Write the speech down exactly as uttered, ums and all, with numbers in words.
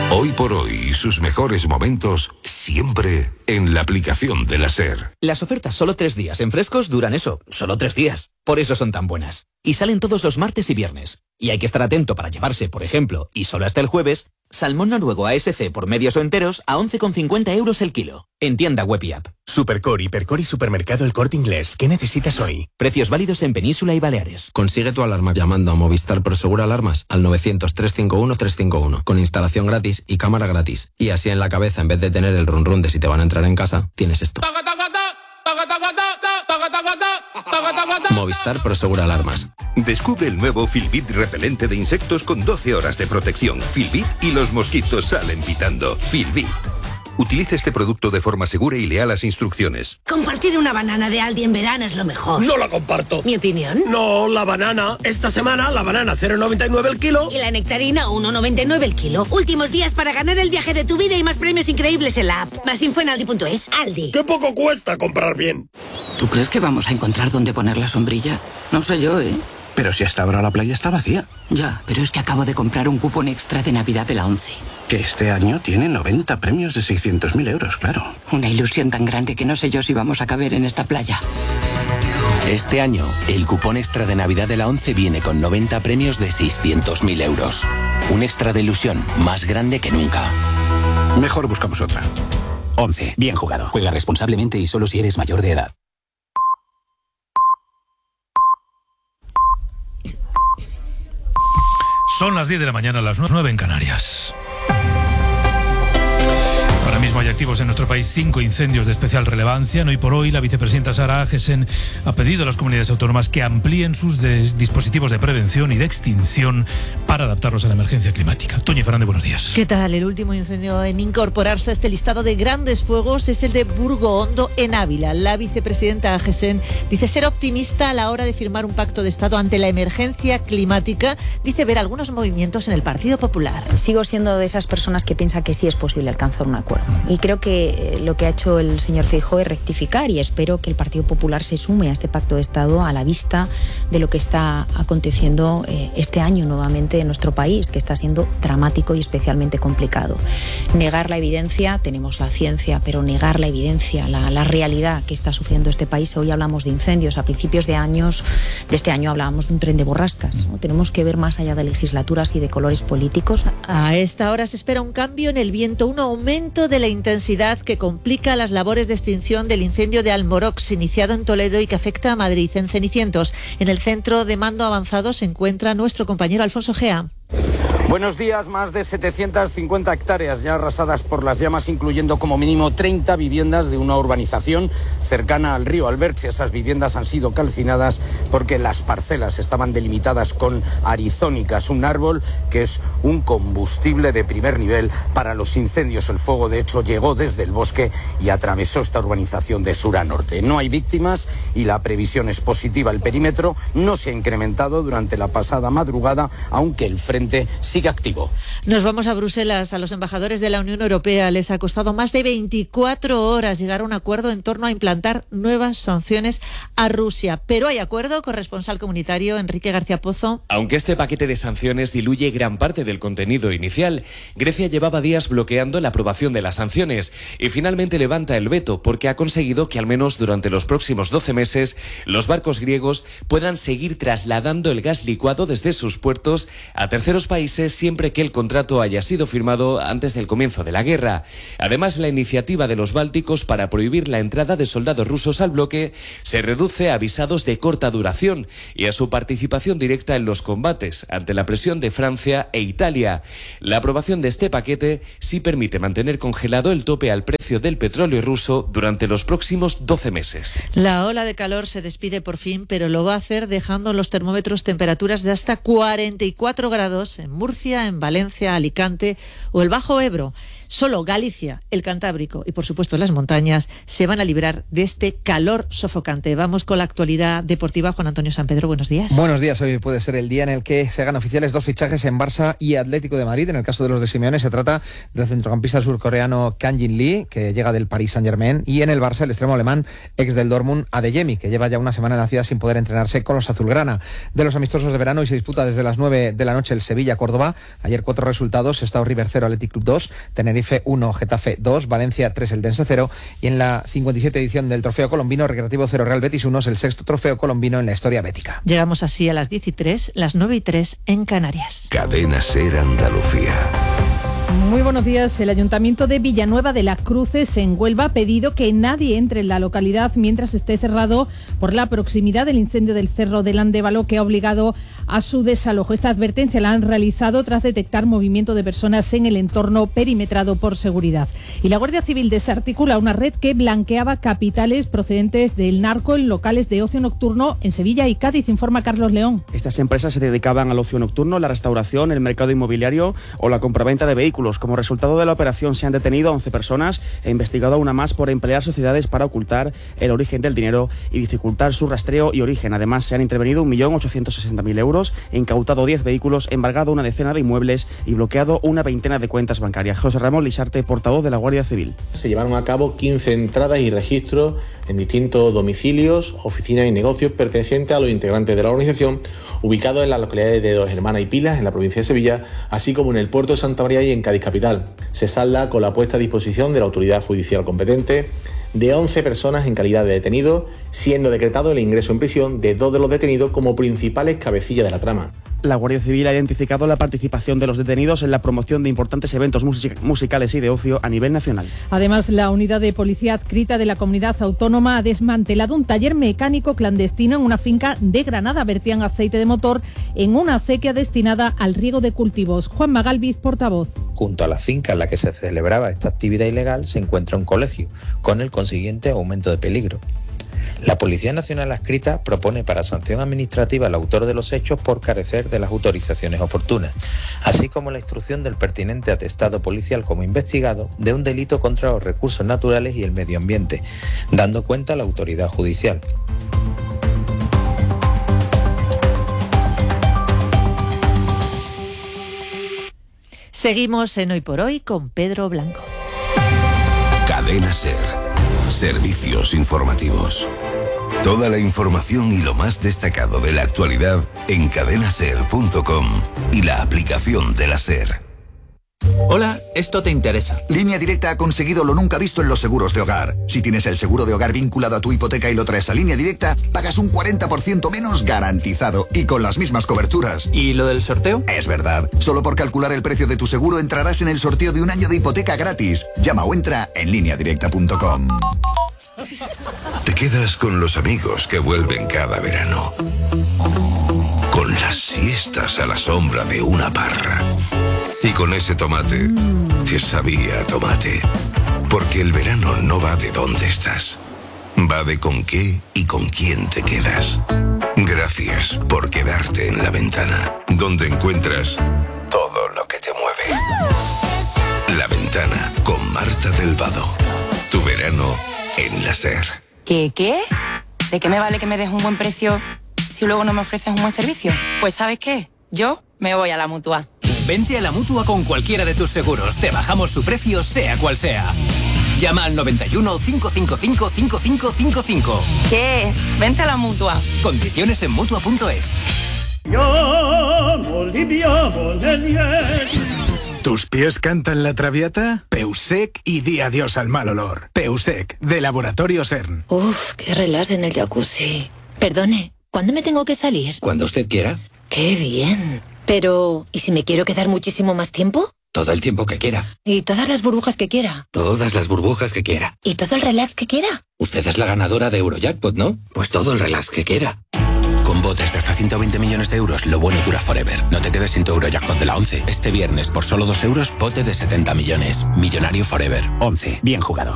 Hoy por hoy, sus mejores momentos siempre en la aplicación de la SER. Las ofertas solo tres días en frescos duran eso, solo tres días. Por eso son tan buenas. Y salen todos los martes y viernes. Y hay que estar atento para llevarse, por ejemplo, y solo hasta el jueves, salmón noruego A S C por medios o enteros a once con cincuenta euros el kilo. En tienda web y app. Supercore, Hipercore y Supermercado El Corte Inglés. ¿Qué necesitas hoy? Precios válidos en Península y Baleares. Consigue tu alarma llamando a Movistar Prosegur Alarmas al novecientos, trescientos cincuenta y uno, trescientos cincuenta y uno con instalación gratis y cámara gratis. Y así en la cabeza, en vez de tener el run run de si te van a entrar en casa, tienes esto. Movistar Prosegur Alarmas. Descubre el nuevo Filbit repelente de insectos con doce horas de protección. Filbit y los mosquitos salen pitando. Filbit. Utilice este producto de forma segura y lea las instrucciones. Compartir una banana de Aldi en verano es lo mejor. No la comparto. ¿Mi opinión? No, la banana. Esta semana la banana cero noventa y nueve el kilo. Y la nectarina uno noventa y nueve el kilo. Últimos días para ganar el viaje de tu vida y más premios increíbles en la app. Más info en aldi punto es. Aldi. ¡Qué poco cuesta comprar bien! ¿Tú crees que vamos a encontrar dónde poner la sombrilla? No sé yo, ¿eh? Pero si hasta ahora la playa está vacía. Ya, pero es que acabo de comprar un cupón extra de Navidad de la ONCE. Que este año tiene noventa premios de seiscientos mil euros, claro. Una ilusión tan grande que no sé yo si vamos a caber en esta playa. Este año, el cupón extra de Navidad de la ONCE viene con noventa premios de seiscientos mil euros. Un extra de ilusión más grande que nunca. Mejor buscamos otra. ONCE. Bien jugado. Juega responsablemente y solo si eres mayor de edad. Son las diez de la mañana, las nueve en Canarias. Ahora mismo hay activos en nuestro país cinco incendios de especial relevancia. Hoy por hoy, la vicepresidenta Sara Agesen ha pedido a las comunidades autónomas que amplíen sus dispositivos de prevención y de extinción para adaptarlos a la emergencia climática. Toñi Fernández, buenos días. ¿Qué tal? El último incendio en incorporarse a este listado de grandes fuegos es el de Burgo Hondo, en Ávila. La vicepresidenta Agesen dice ser optimista a la hora de firmar un pacto de Estado ante la emergencia climática. Dice ver algunos movimientos en el Partido Popular. Sigo siendo de esas personas que piensa que sí es posible alcanzar un acuerdo. Y creo que lo que ha hecho el señor Feijóo es rectificar, y espero que el Partido Popular se sume a este pacto de Estado a la vista de lo que está aconteciendo eh, este año nuevamente en nuestro país, que está siendo dramático y especialmente complicado. Negar la evidencia, tenemos la ciencia, pero negar la evidencia, la, la realidad que está sufriendo este país. Hoy hablamos de incendios, a principios de años, de este año hablábamos de un tren de borrascas, ¿no? Tenemos que ver más allá de legislaturas y de colores políticos. A esta hora se espera un cambio en el viento, un aumento de la intensidad que complica las labores de extinción del incendio de Almorox, iniciado en Toledo y que afecta a Madrid. En Cenicientos, en el centro de mando avanzado, se encuentra nuestro compañero Alfonso Gea. Buenos días. Más de setecientas cincuenta hectáreas ya arrasadas por las llamas, incluyendo como mínimo treinta viviendas de una urbanización cercana al río Alberche. Esas viviendas han sido calcinadas porque las parcelas estaban delimitadas con arizónicas, un árbol que es un combustible de primer nivel para los incendios. El fuego, de hecho, llegó desde el bosque y atravesó esta urbanización de sur a norte. No hay víctimas y la previsión es positiva. El perímetro no se ha incrementado durante la pasada madrugada, aunque el frente sigue activo. Nos vamos a Bruselas. A los embajadores de la Unión Europea les ha costado más de veinticuatro horas llegar a un acuerdo en torno a implantar nuevas sanciones a Rusia. Pero hay acuerdo. Corresponsal comunitario Enrique García Pozo. Aunque este paquete de sanciones diluye gran parte del contenido inicial, Grecia llevaba días bloqueando la aprobación de las sanciones y finalmente levanta el veto porque ha conseguido que al menos durante los próximos doce meses los barcos griegos puedan seguir trasladando el gas licuado desde sus puertos a terceros países siempre que el contrato haya sido firmado antes del comienzo de la guerra. Además, la iniciativa de los bálticos para prohibir la entrada de soldados rusos al bloque se reduce a visados de corta duración y a su participación directa en los combates ante la presión de Francia e Italia. La aprobación de este paquete sí permite mantener congelado el tope al precio del petróleo ruso durante los próximos doce meses. La ola de calor se despide por fin, pero lo va a hacer dejando en los termómetros temperaturas de hasta cuarenta y cuatro grados en Murcia, en Valencia, Alicante o el Bajo Ebro. Solo Galicia, el Cantábrico y, por supuesto, las montañas se van a librar de este calor sofocante. Vamos con la actualidad deportiva. Juan Antonio Sampedro, buenos días. Buenos días. Hoy puede ser el día en el que se hagan oficiales dos fichajes en Barça y Atlético de Madrid. En el caso de los de Simeone se trata del centrocampista surcoreano Kang Jin Lee, que que llega del Paris Saint-Germain, y en el Barça el extremo alemán, ex del Dortmund, Adeyemi, que lleva ya una semana en la ciudad sin poder entrenarse con los azulgrana. De los amistosos de verano, y se disputa desde las nueve de la noche el Sevilla-Córdoba. Ayer cuatro resultados: Sestao River cero, Athletic Club dos, Tenerife uno, Getafe dos, Valencia tres, Eldense cero, y en la cincuenta y siete edición del Trofeo Colombino, Recreativo cero, Real Betis uno, es el sexto trofeo colombino en la historia bética. Llegamos así a las diez y tres, las nueve y tres en Canarias. Cadena SER Andalucía. Muy buenos días. El Ayuntamiento de Villanueva de las Cruces, en Huelva, ha pedido que nadie entre en la localidad mientras esté cerrado por la proximidad del incendio del Cerro del Andévalo, que ha obligado a su desalojo. Esta advertencia la han realizado tras detectar movimiento de personas en el entorno perimetrado por seguridad. Y la Guardia Civil desarticula una red que blanqueaba capitales procedentes del narco en locales de ocio nocturno en Sevilla y Cádiz, informa Carlos León. Estas empresas se dedicaban al ocio nocturno, la restauración, el mercado inmobiliario o la compraventa de vehículos. Como resultado de la operación se han detenido a once personas e investigado a una más por emplear sociedades para ocultar el origen del dinero y dificultar su rastreo y origen. Además, se han intervenido un millón ochocientos sesenta mil euros, incautado diez vehículos, embargado una decena de inmuebles y bloqueado una veintena de cuentas bancarias. José Ramón Lixarte, portavoz de la Guardia Civil. Se llevaron a cabo quince entradas y registros en distintos domicilios, oficinas y negocios pertenecientes a los integrantes de la organización, ubicados en las localidades de Dos Hermanas y Pilas, en la provincia de Sevilla, así como en el puerto de Santa María y en Cádiz capital. Se salda con la puesta a disposición de la autoridad judicial competente de once personas en calidad de detenidos, siendo decretado el ingreso en prisión de dos de los detenidos como principales cabecillas de la trama. La Guardia Civil ha identificado la participación de los detenidos en la promoción de importantes eventos music- musicales y de ocio a nivel nacional. Además, la unidad de policía adscrita de la comunidad autónoma ha desmantelado un taller mecánico clandestino en una finca de Granada. Vertían aceite de motor en una acequia destinada al riego de cultivos. Juan Magalviz, portavoz. Junto a la finca en la que se celebraba esta actividad ilegal se encuentra un colegio, con el consiguiente aumento de peligro. La Policía Nacional adscrita propone para sanción administrativa al autor de los hechos por carecer de las autorizaciones oportunas, así como la instrucción del pertinente atestado policial como investigado de un delito contra los recursos naturales y el medio ambiente, dando cuenta a la autoridad judicial. Seguimos en Hoy por Hoy con Pedro Blanco. Cadena SER. Servicios informativos. Toda la información y lo más destacado de la actualidad en cadena ser punto com y la aplicación de la SER. Hola, esto te interesa. Línea Directa ha conseguido lo nunca visto en los seguros de hogar. Si tienes el seguro de hogar vinculado a tu hipoteca y lo traes a Línea Directa, pagas un cuarenta por ciento menos garantizado y con las mismas coberturas. ¿Y lo del sorteo? Es verdad. Solo por calcular el precio de tu seguro entrarás en el sorteo de un año de hipoteca gratis. Llama o entra en línea directa punto com. Te quedas con los amigos que vuelven cada verano. Con las siestas a la sombra de una parra. Y con ese tomate que sabía a tomate. Porque el verano no va de dónde estás. Va de con qué y con quién te quedas. Gracias por quedarte en La Ventana, donde encuentras todo lo que te mueve. La Ventana con Marta del Vado. Tu verano en la SER. ¿Qué, qué? ¿De qué me vale que me des un buen precio si luego no me ofreces un buen servicio? Pues ¿sabes qué? Yo me voy a la Mutua. Vente a la Mutua con cualquiera de tus seguros. Te bajamos su precio, sea cual sea. Llama al noventa y uno, cinco cinco cinco, cinco cinco cinco cinco. ¿Qué? Vente a la Mutua. Condiciones en Mutua punto es. ¿Tus pies cantan la traviata? Peusec y di adiós al mal olor. Peusec, de Laboratorio CERN. Uf, qué relax en el jacuzzi. Perdone, ¿cuándo me tengo que salir? Cuando usted quiera. Qué bien. Pero, ¿y si me quiero quedar muchísimo más tiempo? Todo el tiempo que quiera. ¿Y todas las burbujas que quiera? Todas las burbujas que quiera. ¿Y todo el relax que quiera? Usted es la ganadora de Eurojackpot, ¿no? Pues todo el relax que quiera. Con botes de hasta ciento veinte millones de euros, lo bueno dura forever. No te quedes sin tu Eurojackpot de la once. Este viernes, por solo dos euros, bote de setenta millones. Millonario forever. once. Bien jugado.